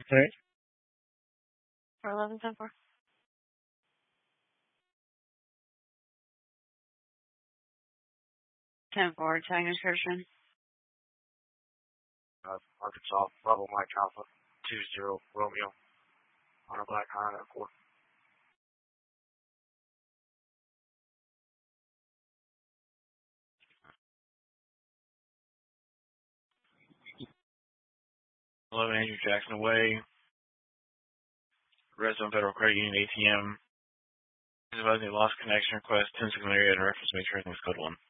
Right. 411-10-4. 10-4, tag insertion. Arkansas, Bravo Mike Alpha, 20 Romeo, on a black Honda Accord. Hello, Andrew Jackson away. Redstone Federal Credit Union ATM. Advising lost connection request, 10 second area and reference make sure everything's code 1.